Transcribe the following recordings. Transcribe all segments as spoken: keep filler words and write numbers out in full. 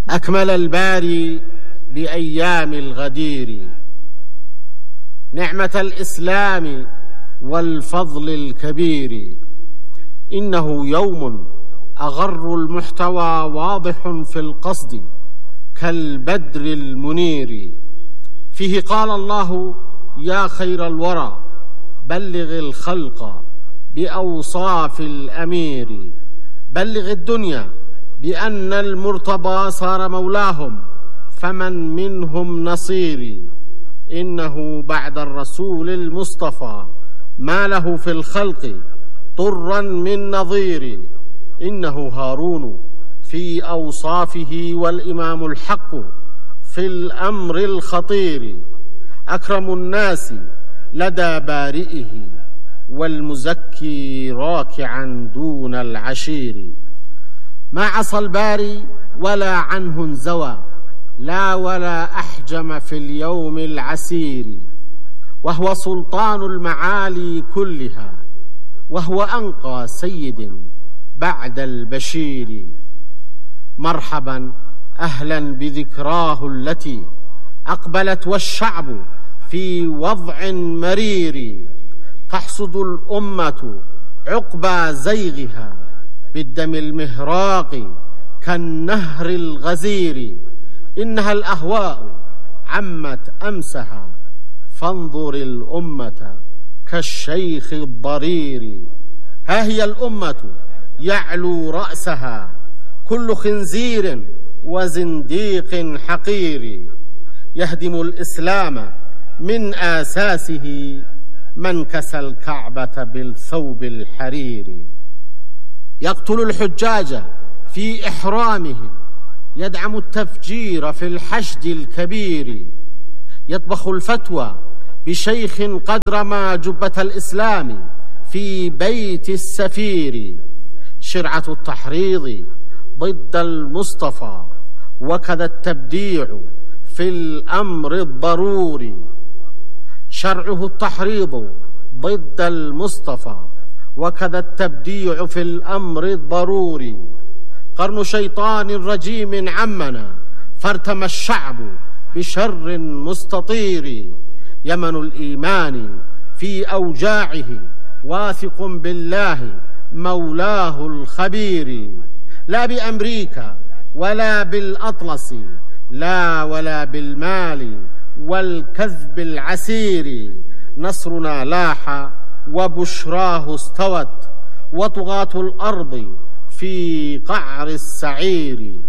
أكمل الباري بأيام الغدير نعمة الإسلام والفضل الكبير. إنه يوم أغر المحتوى واضح في القصد كالبدر المنير. فيه قال الله: يا خير الورى بلغ الخلق بأوصاف الأمير. بلغ الدنيا بأن المرتضى صار مولاهم، فمن منهم نصيري. إنه بعد الرسول المصطفى ما له في الخلق طرا من نظير. إنه هارون في أوصافه والإمام الحق في الأمر الخطير. أكرم الناس لدى بارئه والمزكي راكعا دون العشير. ما عصى الباري ولا عنه انزوى، لا ولا أحجم في اليوم العسير. وهو سلطان المعالي كلها، وهو أنقى سيد بعد البشير. مرحبا أهلا بذكراه التي أقبلت والشعب في وضع مرير. تحصد الأمة عقبى زيغها بالدم المهراق كالنهر الغزير. إنها الأهواء عمت أمسها، فانظر الأمة كالشيخ الضرير. ها هي الأمة يعلو رأسها كل خنزير وزنديق حقير. يهدم الإسلام من آساسه من كسى الكعبة بالثوب الحرير. يقتل الحجاج في إحرامهم، يدعم التفجير في الحشد الكبير. يطبخ الفتوى بشيخ قد رمى جبة الإسلام في بيت السفير. شرعة التحريض ضد المصطفى وكذا التبديع في الأمر الضروري. شرعه التحريض ضد المصطفى وكذا التبديع في الأمر الضروري. قرن شيطان رجيم عمنا، فارتمى الشعب بشر مستطير. يمن الإيمان في أوجاعه، واثق بالله مولاه الخبير. لا بأمريكا ولا بالأطلس، لا ولا بالمال والكذب العسير. نصرنا لاح وبشراه استوت، وطغاة الأرض في قعر السعير.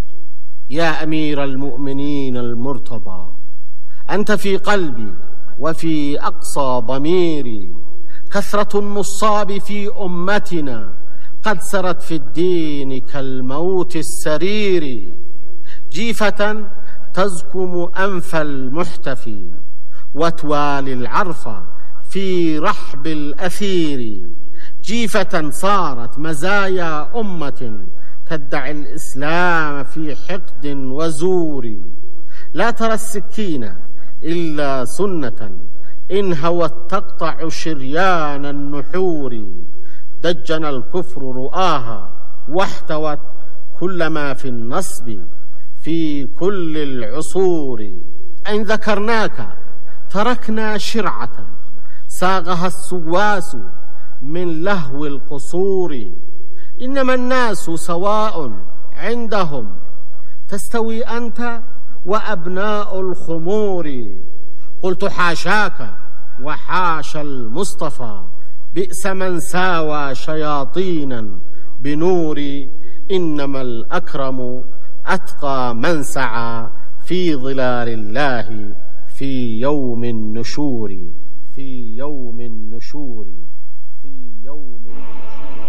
يا أمير المؤمنين المرتضى، أنت في قلبي وفي أقصى ضميري. كثرة النصاب في أمتنا قد سرت في الدين كالموت السرير. جيفة تزكم أنف المحتفي، وتوالي العرف في رحب الأثير. جيفة صارت مزايا أمة تدعي الإسلام في حقد وزور. لا ترى السكين إلا سنة إن هوت تقطع شريان النحور. دجن الكفر رؤاها واحتوت كل ما في النصب في كل العصور. إن ذكرناك تركنا شرعة ساغها السواس من لهو القصور. إنما الناس سواء عندهم، تستوي أنت وأبناء الخمور. قلت حاشاك وحاشا المصطفى، بئس من ساوى شياطينا بنور. إنما الأكرم أتقى من سعى في ظلال الله في يوم النشور. في يوم النشور.